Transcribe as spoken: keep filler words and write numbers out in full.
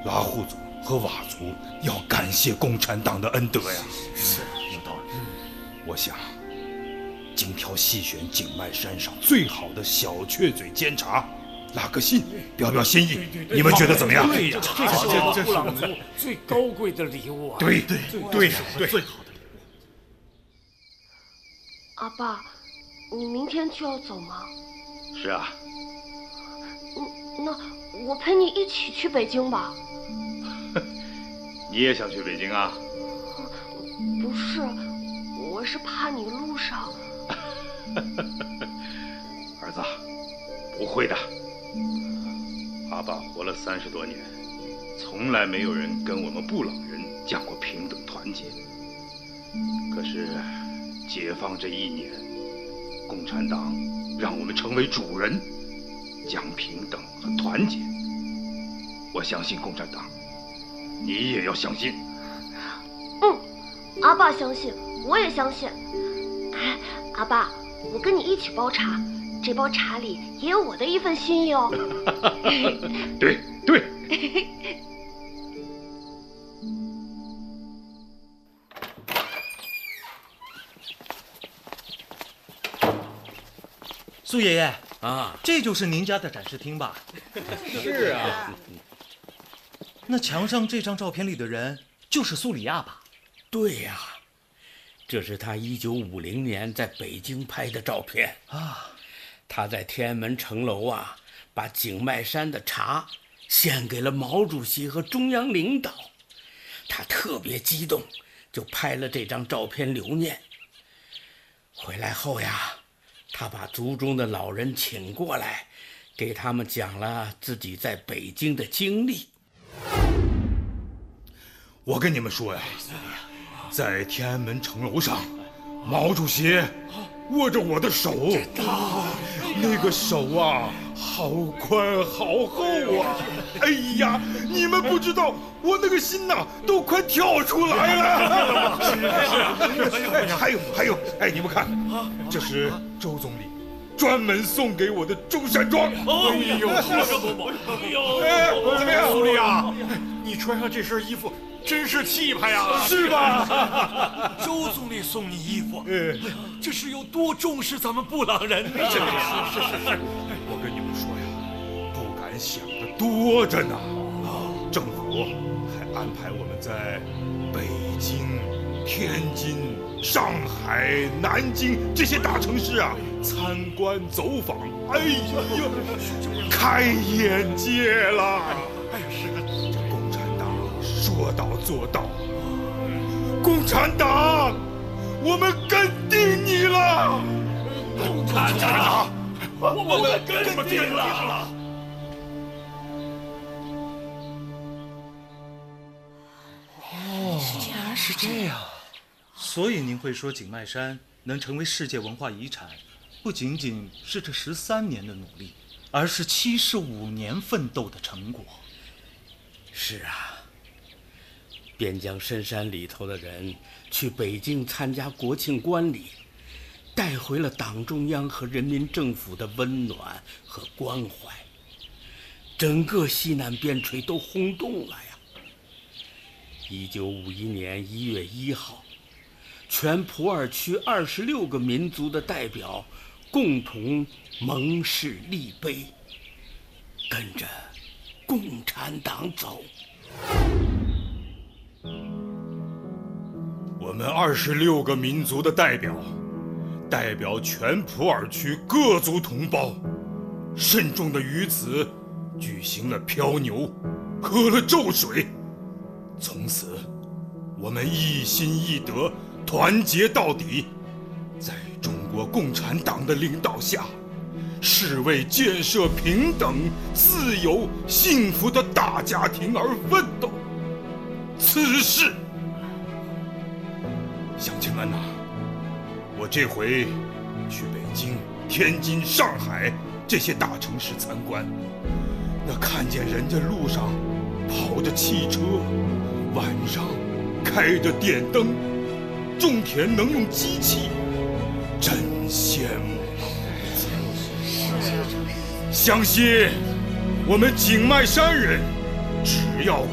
拉祜族和佤族要感谢共产党的恩德呀。 是，有道理。 我想，今挑细选景迈山上最好的小雀嘴煎茶，拉个信，表表心意。你们觉得怎么样？ 对呀， 这是布朗族最高贵的礼物啊！ 对对对呀，对， 最好的礼物。 阿爸，你明天就要走吗？ 是啊。 嗯，那我陪你一起去北京吧。 你也想去北京啊？ 不是，我是怕你路上。 儿子，不会的。阿爸活了三十多年，从来没有人跟我们布朗人讲过平等团结。可是解放这一年，共产党让我们成为主人，讲平等和团结。我相信共产党，你也要相信。 嗯，阿爸相信，我也相信。哎，阿爸，我跟你一起包茶，这包茶里也有我的一份心意哦。 对对。 苏爷爷啊， 这就是您家的展示厅吧？ 是啊。 那墙上这张照片里的人就是苏里亚吧？ 对呀，这是他一九五零年在北京拍的照片啊。 他在天安门城楼啊，把景迈山的茶献给了毛主席和中央领导，他特别激动，就拍了这张照片留念。回来后呀，他把族中的老人请过来，给他们讲了自己在北京的经历。 我跟你们说呀，在天安门城楼上，毛主席握着我的手，那个手啊，好宽好厚啊！哎呀，你们不知道，我那个心呐，都快跳出来了。哎，还有还有，哎，你们看，这是周总理专门送给我的中山装。 哎呦， 哎，怎么样， 苏里亚？你穿上这身衣服真是气派呀， 是吧？ 周总理送你衣服， 哎， 这是有多重视咱们布朗人呢？ 是是是是，我跟你们说呀，不敢想的多着呢。政府还安排我们在北京、天津、上海、南京这些大城市啊参观走访。哎呀，开眼界了！ 哎呀，是的。 共产党说到做到，共产党，我们跟定你了！ 共产党，我们跟定了！ 哦，是这样。所以您会说景迈山能成为世界文化遗产，不仅仅是这十三年的努力，而是七十五年奋斗的成果。 是啊，边疆深山里头的人去北京参加国庆观礼，带回了党中央和人民政府的温暖和关怀，整个西南边陲都轰动了呀。一九五一年一月一号，全普洱区二十六个民族的代表共同盟誓立碑，跟着共产党走。 我们二十六个民族的代表，代表全普洱区各族同胞，慎重的于此举行了漂牛，喝了咒水。从此，我们一心一德，团结到底，在中国共产党的领导下，是为建设平等、自由、幸福的大家庭而奋斗。此事，乡亲们呐、啊，我这回去北京、天津、上海这些大城市参观，那看见人家路上跑着汽车，晚上开着电灯，种田能用机器，真羡慕。相信我们景迈山人，只要